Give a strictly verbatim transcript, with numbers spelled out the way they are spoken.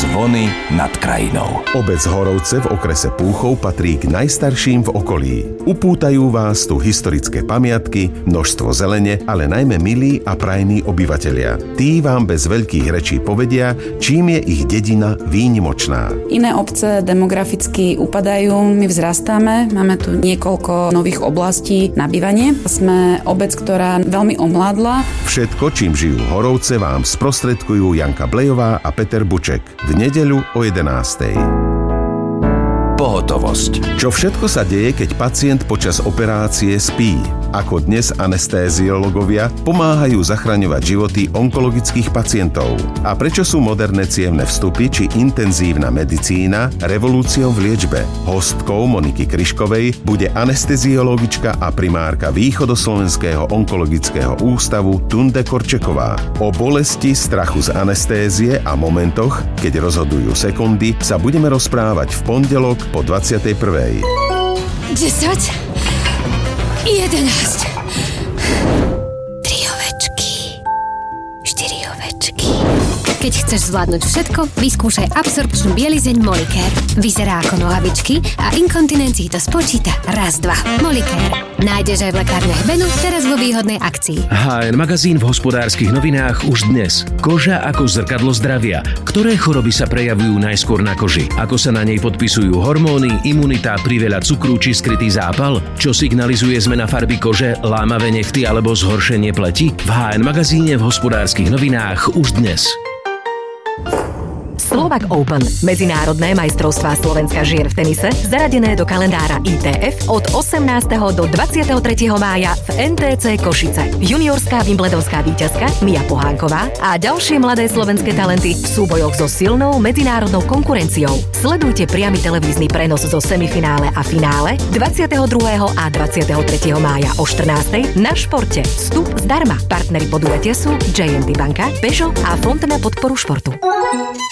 Zvony nad krajinou. Obec Horovce v okrese Púchov patrí k najstarším v okolí. Upútajú vás tu historické pamiatky, množstvo zelene, ale najmä milí a prajní obyvatelia. Tí vám bez veľkých rečí povedia, čím je ich dedina výnimočná. Iné obce demograficky upadajú, my vzrastáme, máme tu niekoľko nových oblastí na bývanie. Sme obec, ktorá veľmi omládla. Všetko, čím žijú Horovce, vám sprostredkujú Janka Blejová a Peter Buček v nedeľu o jedenástej. Pohotovosť. Čo všetko sa deje, keď pacient počas operácie spí? Ako dnes anestéziológovia pomáhajú zachraňovať životy onkologických pacientov? A prečo sú moderné cievne vstupy či intenzívna medicína revolúciou v liečbe? Hostkou Moniky Kryškovej bude anesteziologička a primárka Východoslovenského onkologického ústavu Tunde Korčeková. O bolesti, strachu z anestézie a momentoch, keď rozhodujú sekundy, sa budeme rozprávať v pondelok po dvadsiatej prvej. desať, jedenásť, tri ovečky, štyri ovečky. Keď chceš zvládnuť všetko, vyskúšaj absorpčnú bielizeň Molicare. Vyzerá ako nohavičky a inkontinencii to spočíta raz, dva. Molicare. Nájdeš aj v lekárniach Benu, teraz vo výhodnej akcii. há en magazín v Hospodárskych novinách už dnes. Koža ako zrkadlo zdravia. Ktoré choroby sa prejavujú najskôr na koži? Ako sa na nej podpisujú hormóny, imunita, priveľa cukru či skrytý zápal? Čo signalizuje zmena farby kože, lámavé nechty alebo zhoršenie pleti? V há en magazíne v Hospodárskych novinách už dnes. Slovak Open, medzinárodné majstrovstvá Slovenska žien v tenise, zaradené do kalendára í té ef od osemnásteho do dvadsiateho tretieho mája v en té cé Košice. Juniorská wimbledonská víťazka Mia Pohánková a ďalšie mladé slovenské talenty v súbojoch so silnou medzinárodnou konkurenciou. Sledujte priamy televízny prenos zo semifinále a finále dvadsiateho druhého a dvadsiateho tretieho mája o štrnástej na Športe. Vstup zdarma. Partneri podujatia sú jé en té Banka, Peugeot a Fond na podporu športu.